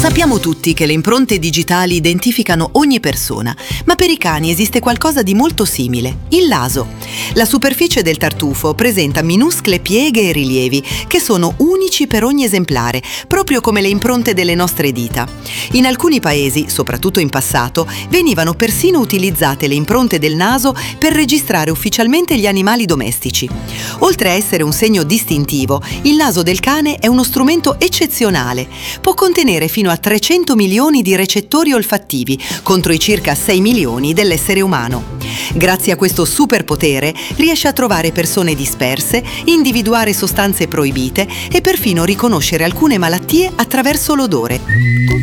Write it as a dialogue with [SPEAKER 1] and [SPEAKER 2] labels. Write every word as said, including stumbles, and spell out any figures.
[SPEAKER 1] Sappiamo tutti che le impronte digitali identificano ogni persona, ma per i cani esiste qualcosa di molto simile, il naso. La superficie del tartufo presenta minuscole pieghe e rilievi che sono unici per ogni esemplare, proprio come le impronte delle nostre dita. In alcuni paesi, soprattutto in passato, venivano persino utilizzate le impronte del naso per registrare ufficialmente gli animali domestici. Oltre a essere un segno distintivo, il naso del cane è uno strumento eccezionale. Può contenere fino a trecento milioni di recettori olfattivi contro i circa sei milioni dell'essere umano. Grazie a questo superpotere riesce a trovare persone disperse, individuare sostanze proibite e perfino riconoscere alcune malattie attraverso l'odore.